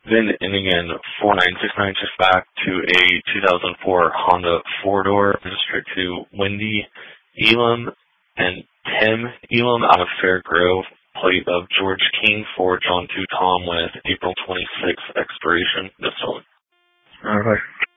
Then ending in 4969, just back to a 2004 Honda four-door, registered to Wendy Elam and Tim Elam out of Fair Grove, plate of George King for John 2 Tom with April 26th expiration. This one. All right.